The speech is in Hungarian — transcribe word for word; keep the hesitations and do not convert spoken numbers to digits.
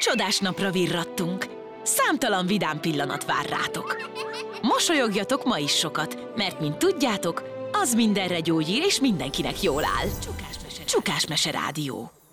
Csodás napra virrattunk. Számtalan vidám pillanat vár rátok. Mosolyogjatok ma is sokat, mert mint tudjátok, az mindenre gyógyír és mindenkinek jól áll. Csukás Mese Rádió.